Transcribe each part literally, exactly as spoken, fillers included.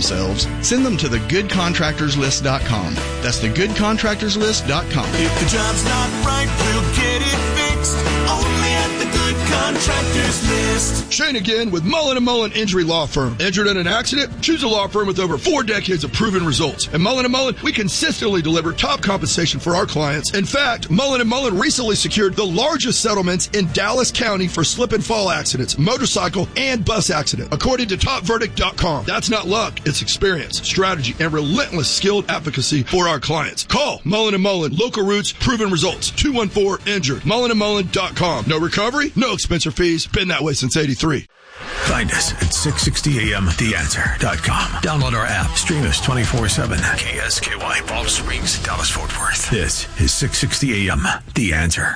themselves, send them to the good contractors list dot com. That's the good contractors list dot com. If the job's not right, we'll get it fixed. Only at the Good Contractors List. Shane again with Mullen and Mullen Injury Law Firm. Injured in an accident? Choose a law firm with over four decades of proven results. At Mullen and Mullen, we consistently deliver top compensation for our clients. In fact, Mullen and Mullen recently secured the largest settlements in Dallas County for slip and fall accidents, motorcycle, and bus accident, according to top verdict dot com. That's not luck, it's experience, strategy, and relentless skilled advocacy for our clients. Call Mullen and Mullen, local roots, proven results, two one four injured, mullen and mullen dot com. No recovery, no expense or fees, been that way since eighty-three. Find us at six sixty A M the answer dot com. Download our app. Stream us twenty-four seven. K S K Y, Palm Springs, Dallas, Fort Worth. This is six sixty A M The Answer.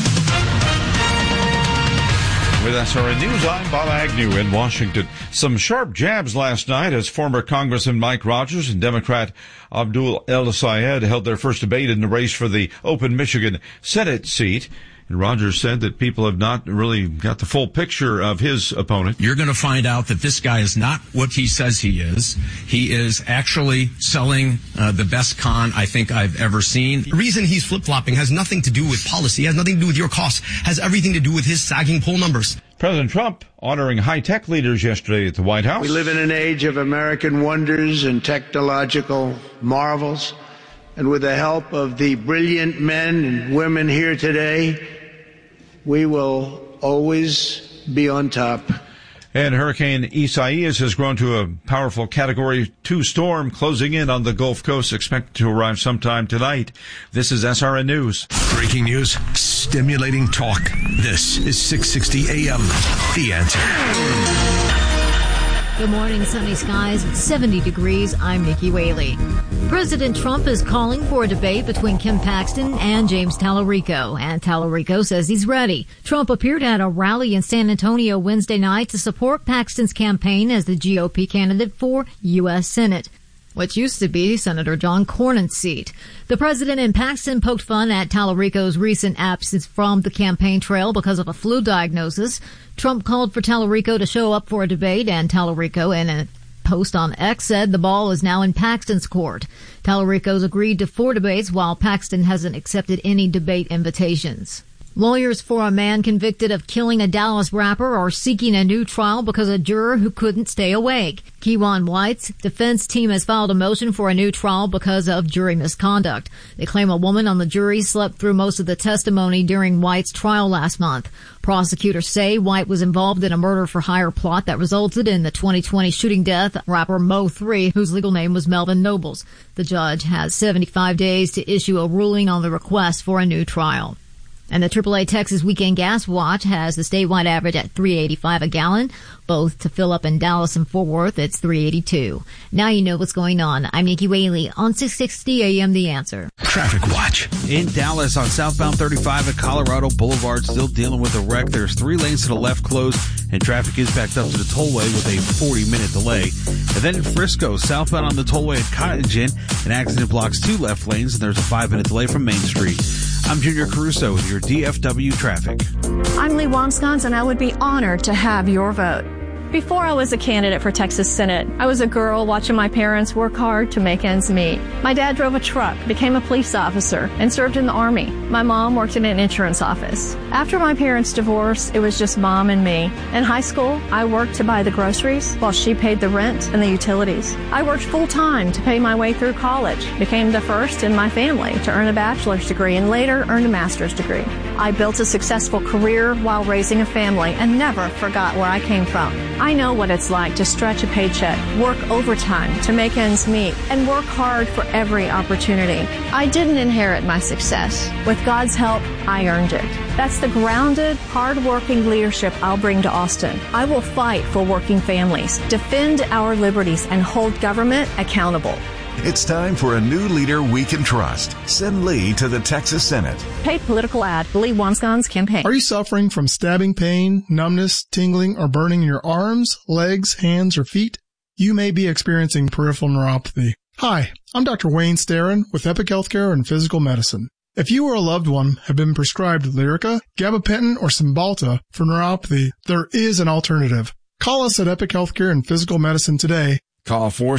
With S R N News, I'm Bob Agnew in Washington. Some sharp jabs last night as former Congressman Mike Rogers and Democrat Abdul El Sayed held their first debate in the race for the open Michigan Senate seat. And Rogers said that people have not really got the full picture of his opponent. You're going to find out that this guy is not what he says he is. He is actually selling uh, the best con I think I've ever seen. The reason he's flip-flopping has nothing to do with policy, has nothing to do with your costs, has everything to do with his sagging poll numbers. President Trump honoring high-tech leaders yesterday at the White House. We live in an age of American wonders and technological marvels. And with the help of the brilliant men and women here today, we will always be on top. And Hurricane Isaias has grown to a powerful Category two storm closing in on the Gulf Coast, expected to arrive sometime tonight. This is S R N News. Breaking news, stimulating talk. This is six sixty A M The Answer. Good morning, sunny skies at seventy degrees. I'm Nikki Whaley. President Trump is calling for a debate between Ken Paxton and James Tallarico, and Tallarico says he's ready. Trump appeared at a rally in San Antonio Wednesday night to support Paxton's campaign as the G O P candidate for U S Senate, which used to be Senator John Cornyn's seat. The president and Paxton poked fun at Tallarico's recent absence from the campaign trail because of a flu diagnosis. Trump called for Tallarico to show up for a debate, and Tallarico, in a post on X, said the ball is now in Paxton's court. Tallarico's agreed to four debates, while Paxton hasn't accepted any debate invitations. Lawyers for a man convicted of killing a Dallas rapper are seeking a new trial because of a juror who couldn't stay awake. Keiwan White's defense team has filed a motion for a new trial because of jury misconduct. They claim a woman on the jury slept through most of the testimony during White's trial last month. Prosecutors say White was involved in a murder-for-hire plot that resulted in the twenty twenty shooting death of rapper Mo three, whose legal name was Melvin Nobles. The judge has seventy-five days to issue a ruling on the request for a new trial. And the triple A Texas Weekend Gas Watch has the statewide average at three eighty-five a gallon. Both to fill up in Dallas and Fort Worth, it's three eighty-two. Now you know what's going on. I'm Nikki Whaley on six sixty A M The Answer. Traffic Watch. In Dallas on southbound thirty-five at Colorado Boulevard, still dealing with a wreck. There's three lanes to the left closed, and traffic is backed up to the tollway with a forty minute delay. And then in Frisco, southbound on the tollway at Cottage Inn, an accident blocks two left lanes, and there's a five minute delay from Main Street. I'm Junior Caruso with your D F W traffic. I'm Lee Wamscons, and I would be honored to have your vote. Before I was a candidate for Texas Senate, I was a girl watching my parents work hard to make ends meet. My dad drove a truck, became a police officer, and served in the Army. My mom worked in an insurance office. After my parents' divorce, it was just mom and me. In high school, I worked to buy the groceries while she paid the rent and the utilities. I worked full-time to pay my way through college, became the first in my family to earn a bachelor's degree, and later earned a master's degree. I built a successful career while raising a family and never forgot where I came from. I know what it's like to stretch a paycheck, work overtime to make ends meet, and work hard for every opportunity. I didn't inherit my success. With God's help, I earned it. That's the grounded, hard-working leadership I'll bring to Austin. I will fight for working families, defend our liberties, and hold government accountable. It's time for a new leader we can trust. Send Lee to the Texas Senate. Paid political ad, Lee Wamscons campaign. Are you suffering from stabbing pain, numbness, tingling, or burning in your arms, legs, hands, or feet? You may be experiencing peripheral neuropathy. Hi, I'm Doctor Wayne Starrin with Epic Healthcare and Physical Medicine. If you or a loved one have been prescribed Lyrica, gabapentin, or Cymbalta for neuropathy, there is an alternative. Call us at Epic Healthcare and Physical Medicine today. Call four